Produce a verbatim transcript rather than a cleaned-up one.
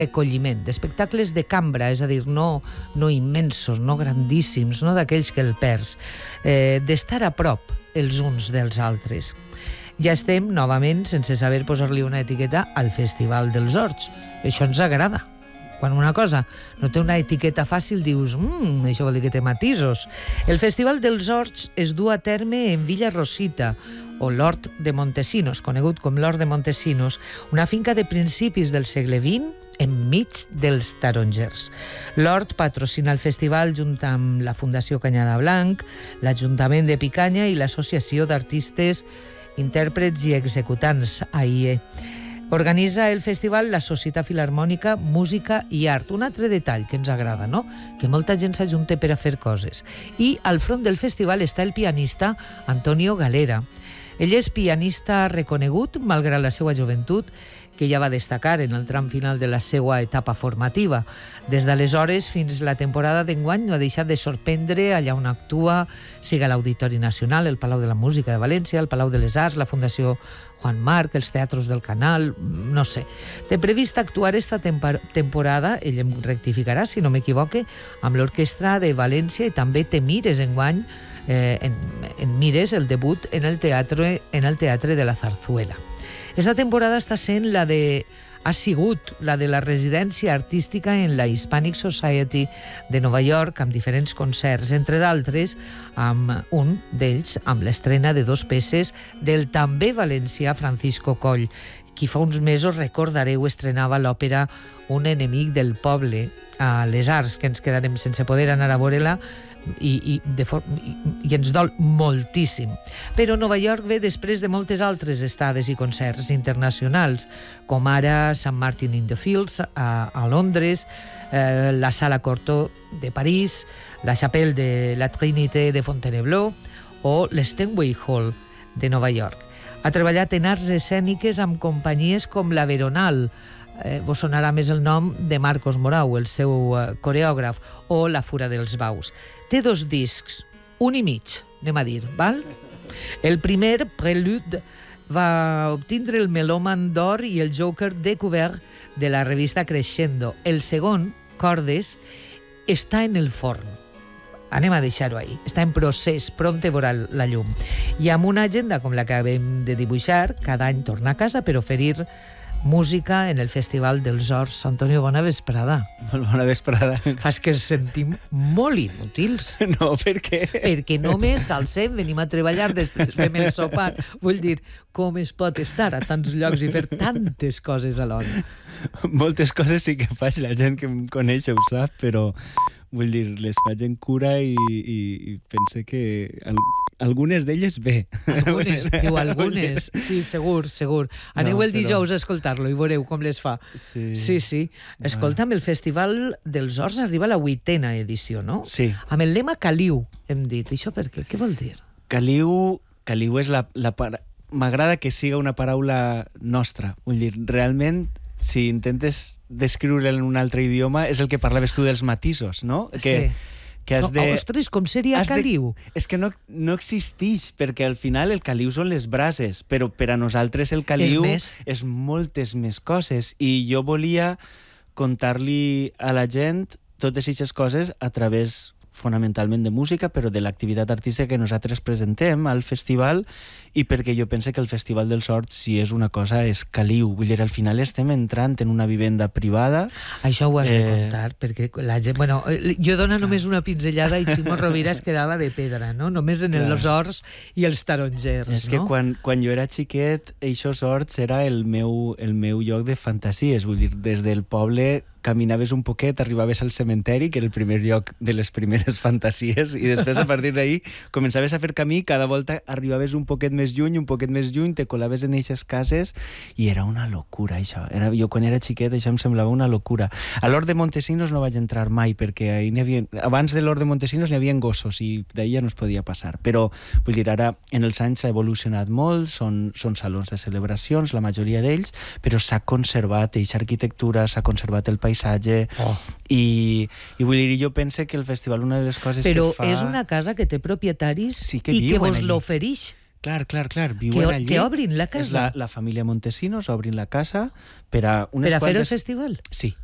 acolliment, d'espectacles de cambra, és a dir, no, no immensos, no grandíssims, no d'aquells que el perds, eh, d'estar a prop els uns dels altres. Ja estem, novament, sense saber posar-li una etiqueta, al Festival dels Horts. Això ens agrada. Quan una cosa no té una etiqueta fàcil, dius, mmm, això vol dir que té matisos. El Festival dels Horts es du a terme en Villa Rosita, o l'Hort de Montesinos, conegut com l'Hort de Montesinos, una finca de principis del segle vint, enmig dels tarongers. L'Hort patrocina el festival junt amb la Fundació Canyada Blanc, l'Ajuntament de Picanya i l'Associació d'Artistes, Intèrprets i Executants, A I E. Organitza el festival la Societat Filharmònica Música i Art. Un altre detall que ens agrada, no? Que molta gent s'ajunta per a fer coses. I al front del festival està el pianista Antonio Galera. Ell és pianista reconegut, malgrat la seva joventut, que ja va destacar en el tram final de la seva etapa formativa. Des d'aleshores fins la temporada d'enguany no ha deixat de sorprendre allà on actua, siga l'Auditori Nacional, el Palau de la Música de València, el Palau de les Arts, la Fundació Juan Marc, els teatres del Canal, no sé. Té previst actuar esta temporada, ell em rectificarà si no m'equivoque, amb l'Orquestra de València i també té mires enguany, eh, en, en mires el debut en el teatre, en el teatre de la Zarzuela. Esta temporada està sent la de... ha sigut la de la residència artística en la Hispanic Society de Nova York, amb diferents concerts, entre d'altres, amb un d'ells, amb l'estrena de dos peces del també valencià Francisco Coll, qui fa uns mesos, recordareu, estrenava l'òpera Un enemic del poble a les Arts, que ens quedarem sense poder anar a veure-la, i, i, de for... I, i ens dol moltíssim. Però Nova York ve després de moltes altres estades i concerts internacionals, com ara Sant Martin in the Fields a, a Londres, eh, la Sala Cortot de París, la Chapelle de la Trinité de Fontainebleau o l'Steinway Hall de Nova York. Ha treballat en arts escèniques amb companyies com la Veronal, eh, vos sonarà més el nom de Marcos Morau, el seu eh, coreògraf, o La Fura dels Baus. Té dos discs, un i mig, anem a dir, val? El primer, Prelude, va obtindre el Melòman d'Or i el Joker Découvert de la revista Crescendo. El segon, Cordes, està en el forn. Anem a deixar-ho ahí. Està en procés, prompt veurà la llum. I amb una agenda com la que acabem de dibuixar, cada any torna a casa per oferir música en el Festival dels Horts. Antonio, bona vesprada. Molt bona vesprada. Fas que ens sentim molt inútils. No, per què? Perquè només alcem, venim a treballar, després fem el sopar. Vull dir, com es pot estar a tants llocs i fer tantes coses alhora? Moltes coses sí que faig, la gent que em coneix ho sap, però vull dir, les faig en cura i, i, i pense que al, algunes d'elles bé. Algunes, diu algunes. Sí, segur, segur. Aneu no, el dijous però... a escoltar-lo i veureu com les fa. Sí, sí. sí. Escolta'm, el Festival dels Horts arriba a la vuitena edició, no? Sí. Amb el lema Caliu, hem dit. Això per què? Què vol dir? Caliu, Caliu és la... la para... M'agrada que siga una paraula nostra. Vull dir, realment, si intentes descriure en un altre idioma, és el que parlaves tu dels matisos, no? Que, sí. Que has no, de... Ostres, com seria caliu? De... És que no, no existeix, perquè al final el caliu són les brases, però per a nosaltres el caliu és, és moltes més coses. I jo volia contar-li a la gent totes aquestes coses a través fonamentalment de música, però de l'activitat artística que nosaltres presentem al festival, i perquè jo penso que el Festival dels Horts, si és una cosa, és caliu. Vull dir, al final estem entrant en una vivenda privada. Això ho has eh... de contar, perquè la gent... Bueno, jo dona només una pinzellada i Ximo Rovira es quedava de pedra, no? Només en els horts i els tarongers, és no? Que quan, quan jo era xiquet, eixos horts era el meu, el meu lloc de fantasies. Vull dir, des del poble caminaves un poquet, arribaves al cementeri, que era el primer lloc de les primeres fantasies, i després a partir d'ahí començaves a fer camí, cada volta arribaves un poquet més lluny, un poquet més lluny, te colaves en eixes cases, i era una locura, això. Era, jo quan era xiquet això em semblava una locura. A l'Hort de Montesinos no vaig entrar mai, perquè ahí n'hi havia, abans de l'Hort de Montesinos n'hi havia gossos, i d'ahí ja no es podia passar. Però, vull dir, ara en els anys s'ha evolucionat molt, són, són salons de celebracions, la majoria d'ells, però s'ha conservat eixa arquitectura, s'ha conservat el paisatge, oh. i, i vull dir, jo pense que el festival, una de les coses però que fa... Però és una casa que té propietaris sí que i que vos allí. l'oferix. Clar, clar, clar, viuen que, allí. Que obrin la casa. És la, la família Montesinos, obrin la casa per a unes per a quantes... fer el festival? Sí,